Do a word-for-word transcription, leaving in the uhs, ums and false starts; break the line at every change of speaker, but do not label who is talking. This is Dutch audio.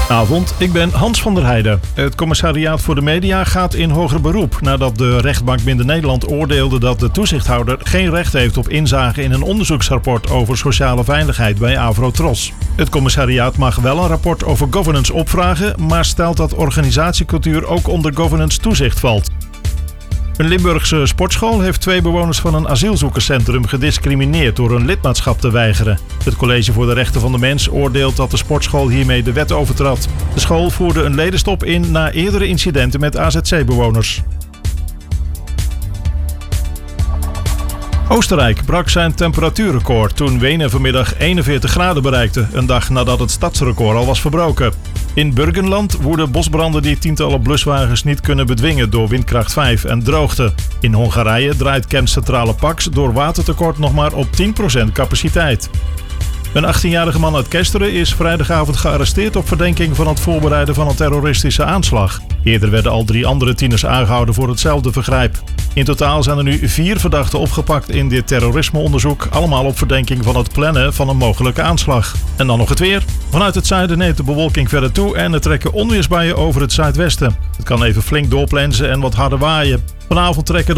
Avond, ik ben Hans van der Heijden. Het Commissariaat voor de Media gaat in hoger beroep nadat de rechtbank Midden-Nederland oordeelde dat de toezichthouder geen recht heeft op inzage in een onderzoeksrapport over sociale veiligheid bij Avrotros. Het commissariaat mag wel een rapport over governance opvragen, maar stelt dat organisatiecultuur ook onder governance toezicht valt. Een Limburgse sportschool heeft twee bewoners van een asielzoekerscentrum gediscrimineerd door hun lidmaatschap te weigeren. Het College voor de Rechten van de Mens oordeelt dat de sportschool hiermee de wet overtrad. De school voerde een ledenstop in na eerdere incidenten met A Z C-bewoners. Oostenrijk brak zijn temperatuurrecord toen Wenen vanmiddag eenenveertig graden bereikte, een dag nadat het stadsrecord al was verbroken. In Burgenland woeden bosbranden die tientallen bluswagens niet kunnen bedwingen door windkracht vijf en droogte. In Hongarije draait kerncentrale Pax door watertekort nog maar op tien procent capaciteit. Een achttienjarige man uit Kesteren is vrijdagavond gearresteerd op verdenking van het voorbereiden van een terroristische aanslag. Eerder werden al drie andere tieners aangehouden voor hetzelfde vergrijp. In totaal zijn er nu vier verdachten opgepakt in dit terrorismeonderzoek, allemaal op verdenking van het plannen van een mogelijke aanslag. En dan nog het weer. Vanuit het zuiden neemt de bewolking verder toe en er trekken onweersbuien over het zuidwesten. Het kan even flink doorplensen en wat harder waaien. Vanavond trekken de